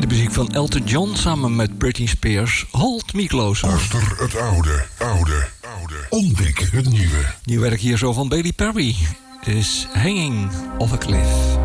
De muziek van Elton John samen met Britney Spears. Hold Me Closer. Luister het oude. Ontdek het nieuwe. Nieuw werk hier zo van Bailey Perry is Hanging Off a Cliff.